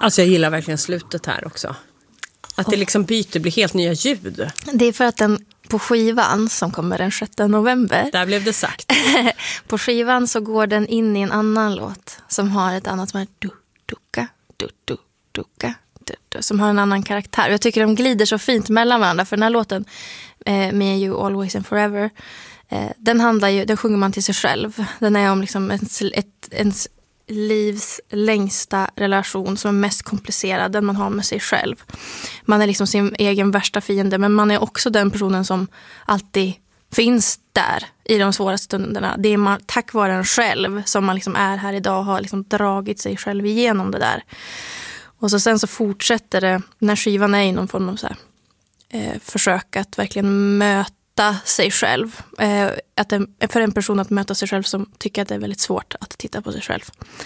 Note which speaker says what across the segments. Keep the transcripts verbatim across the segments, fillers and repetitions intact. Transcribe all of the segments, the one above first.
Speaker 1: Alltså jag gillar verkligen slutet här också. Att det liksom byter, blir helt nya ljud.
Speaker 2: Det är för att den på skivan som kommer den sjätte november.
Speaker 1: Där blev det sagt.
Speaker 2: På skivan så går den in i en annan låt som har ett annat som är du, duka, du, du, duka, du, du, som har en annan karaktär. Jag tycker de glider så fint mellan varandra, för den här låten eh, Me and You Always and Forever, eh, den handlar ju, den sjunger man till sig själv. Den är om liksom ens, ett, ens livs längsta relation som är mest komplicerad, den man har med sig själv. Man är liksom sin egen värsta fiende, men man är också den personen som alltid finns där i de svåra stunderna. Det är man, tack vare en själv som man liksom är här idag och har liksom dragit sig själv igenom det där. Och så sen så fortsätter det, när skivan är i någon form av så här, eh, försök att verkligen möta sig själv. Eh, att en, för en person att möta sig själv som tycker att det är väldigt svårt att titta på sig själv.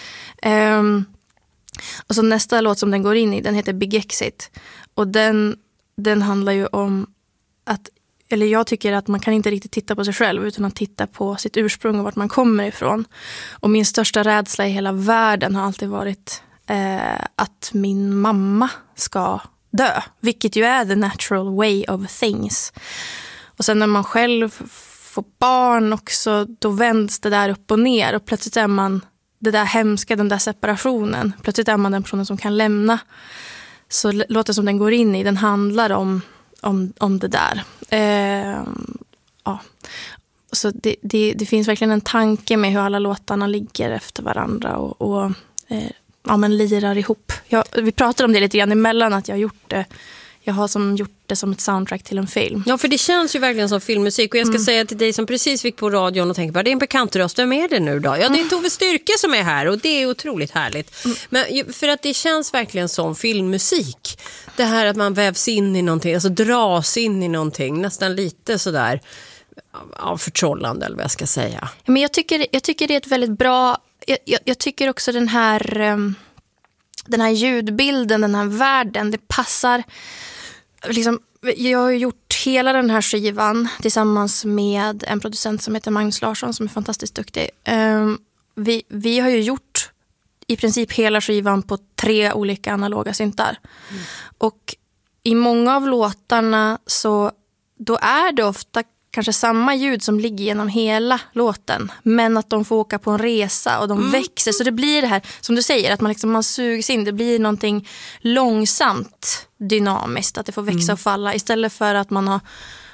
Speaker 2: Eh, och så nästa låt som den går in i, den heter Big Exit. Och den, den handlar ju om att, eller jag tycker att man kan inte riktigt titta på sig själv utan att titta på sitt ursprung och vart man kommer ifrån. Och min största rädsla i hela världen har alltid varit eh, att min mamma ska dö. Vilket ju är the natural way of things. Och sen när man själv får barn också, då vänds det där upp och ner. Och plötsligt är man det där hemska, den där separationen. Plötsligt är man den personen som kan lämna. Så låter som den går in i, den handlar om, om, om det där. Eh, ja. Så det, det, det finns verkligen en tanke med hur alla låtarna ligger efter varandra och, och eh, ja, men lirar ihop. Jag, vi pratade om det lite grann emellan, att jag har gjort det. Jag har som gjort det som ett soundtrack till en film.
Speaker 1: Ja, för det känns ju verkligen som filmmusik. Och jag ska mm. säga till dig som precis fick på radion och tänker bara, det är en bekant röst, vem är det nu då? Ja, det är Tove Styrke som är här och det är otroligt härligt. Mm. Men för att det känns verkligen som filmmusik. Det här att man vävs in i någonting, alltså dras in i någonting, nästan lite sådär ja, förtrollande eller vad jag ska säga.
Speaker 2: Men jag tycker, jag tycker det är ett väldigt bra, jag, jag, jag tycker också den här um, den här ljudbilden, den här världen, det passar liksom. Jag har gjort hela den här skivan tillsammans med en producent som heter Magnus Larsson som är fantastiskt duktig. Um, vi, vi har ju gjort i princip hela skivan på tre olika analoga syntar. Mm. Och i många av låtarna så då är det ofta kanske samma ljud som ligger genom hela låten, men att de får åka på en resa och de mm. växer, så det blir det här som du säger, att man, liksom, man sugs in, det blir någonting långsamt dynamiskt, att det får växa mm. och falla, istället för att man har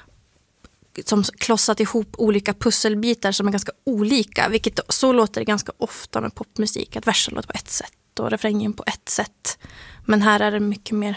Speaker 2: som klossat ihop olika pusselbitar som är ganska olika, vilket så låter det ganska ofta med popmusik, att versen låter på ett sätt och refrängen på ett sätt, men här är det mycket mer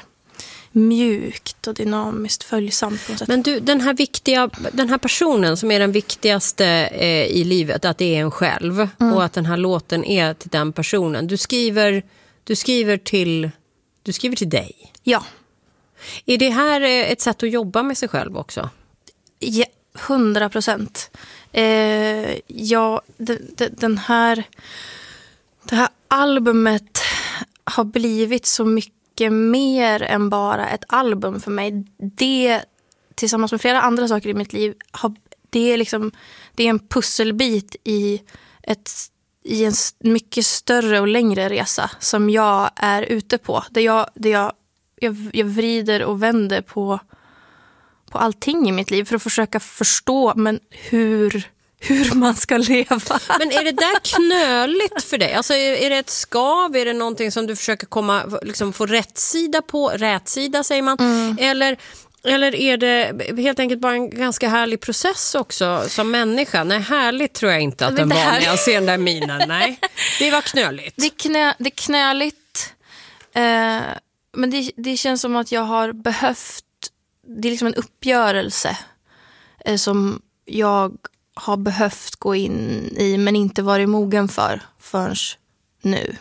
Speaker 2: mjukt och dynamiskt, följsamt på något sätt.
Speaker 1: Men du, den här viktiga, den här personen som är den viktigaste eh, i livet, att det är en själv mm. och att den här låten är till den personen. Du skriver, du skriver till, du skriver till dig.
Speaker 2: Ja.
Speaker 1: Är det här ett sätt att jobba med sig själv också?
Speaker 2: Ja, hundra procent. Eh, ja, de, de, den här, det här albumet har blivit så mycket mer än bara ett album för mig. Det tillsammans med flera andra saker i mitt liv har, det är liksom, det är en pusselbit i ett i en mycket större och längre resa som jag är ute på. Där jag, där jag, jag, jag vrider och vänder på på allting i mitt liv för att försöka förstå men hur hur man ska leva.
Speaker 1: Men är det där knöligt för dig? Alltså är, är det ett skav? Är det någonting som du försöker komma, liksom få rätt sida på? Rätt sida säger man. Mm. Eller, eller är det helt enkelt bara en ganska härlig process också som människa? Nej, härligt tror jag inte att den var när jag ser den där minen. Nej, det var knöligt.
Speaker 2: Det är, knö, det är knöligt. Eh, men det, det känns som att jag har behövt, det är liksom en uppgörelse eh, som jag har behövt gå in i men inte varit mogen för förrän nu.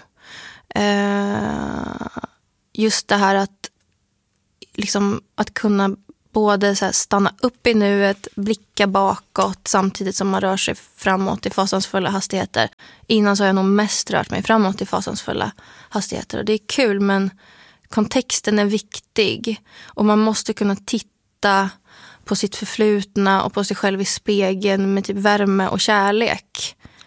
Speaker 2: Eh, just det här att liksom att kunna både så här stanna upp i nuet, blicka bakåt samtidigt som man rör sig framåt i fasansfulla hastigheter. Innan så har jag nog mest rört mig framåt i fasansfulla hastigheter och det är kul, men kontexten är viktig och man måste kunna titta på sitt förflutna och på sig själv i spegeln med typ värme och kärlek.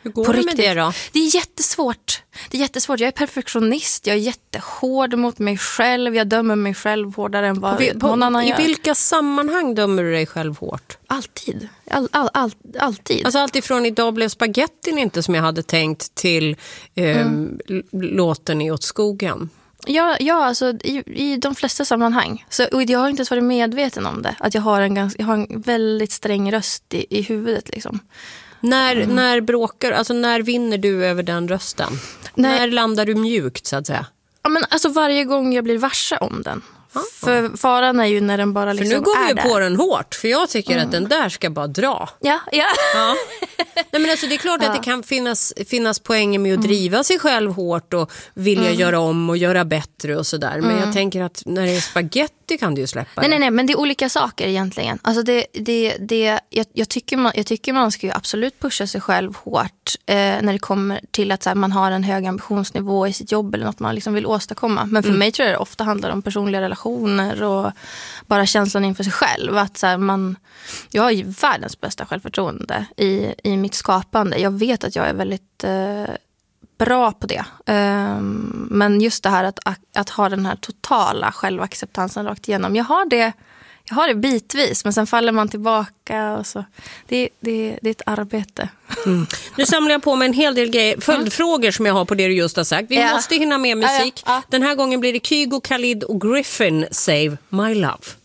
Speaker 1: Hur går
Speaker 2: På
Speaker 1: det med
Speaker 2: riktigt.
Speaker 1: det då?
Speaker 2: Det är jättesvårt. Det är jättesvårt. Jag är perfektionist. Jag är jättehård mot mig själv. Jag dömer mig själv hårdare än vad
Speaker 1: På, på,
Speaker 2: någon annan
Speaker 1: I
Speaker 2: gör.
Speaker 1: vilka sammanhang dömer du dig själv hårt?
Speaker 2: Alltid. All, all, all, alltid.
Speaker 1: Alltså allt ifrån idag blev spagettin inte som jag hade tänkt till eh, mm. låten i åt skogen.
Speaker 2: Ja, ja alltså i, i de flesta sammanhang. Så, och jag har inte ens varit medveten om det. Att jag har en, ganska, jag har en väldigt sträng röst i, i huvudet liksom.
Speaker 1: När,
Speaker 2: Mm.
Speaker 1: när bråkar, alltså när vinner du över den rösten?
Speaker 2: När,
Speaker 1: när landar du mjukt så att säga?
Speaker 2: Ja, men alltså varje gång jag blir varse om den. Ah. För faran är ju när den bara liksom är
Speaker 1: där. För nu går vi
Speaker 2: där.
Speaker 1: på den hårt, för jag tycker mm. att den där ska bara dra.
Speaker 2: Ja, ja.
Speaker 1: ja. Nej, men alltså, det är klart ja. att det kan finnas, finnas poänger med att mm. driva sig själv hårt och vilja mm. göra om och göra bättre och sådär. Men mm. jag tänker att när det är spaghetti kan du ju släppa
Speaker 2: nej,
Speaker 1: det.
Speaker 2: Nej, nej, men det är olika saker egentligen. Alltså det, det, det, jag, jag, tycker man, jag tycker man ska ju absolut pusha sig själv hårt eh, när det kommer till att så här, man har en hög ambitionsnivå i sitt jobb eller något man liksom vill åstadkomma. Men för mm. mig tror jag det ofta handlar om personliga relationer och bara känslan inför sig själv. Att så här, man, jag har ju världens bästa självförtroende i, i mitt skapande. Jag vet att jag är väldigt eh, bra på det. Um, men just det här att, att ha den här totala självacceptansen rakt igenom. Jag har det, jag har det bitvis, men sen faller man tillbaka. Och så. Det, det, det är ett arbete.
Speaker 1: Mm. Nu samlar jag på med en hel del grejer, följdfrågor som jag har på det du just har sagt. Vi ja. måste hinna med musik.
Speaker 2: Ja, ja, ja.
Speaker 1: Den här gången blir det Kygo, Khalid och Griffin, Save My Love.